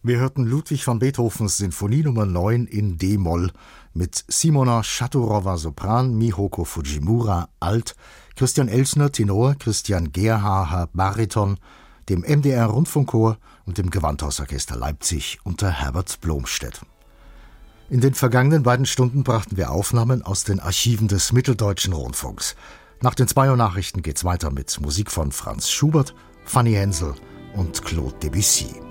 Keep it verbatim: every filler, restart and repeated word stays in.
Wir hörten Ludwig van Beethovens Sinfonie Nummer neun in D-Moll mit Simona Schaturowa Sopran, Mihoko Fujimura Alt, Christian Elsner Tenor, Christian Gerhaher Bariton, dem M D R Rundfunkchor und dem Gewandhausorchester Leipzig unter Herbert Blomstedt. In den vergangenen beiden Stunden brachten wir Aufnahmen aus den Archiven des Mitteldeutschen Rundfunks. Nach den zwei Uhr Nachrichten geht's weiter mit Musik von Franz Schubert, Fanny Hensel und Claude Debussy.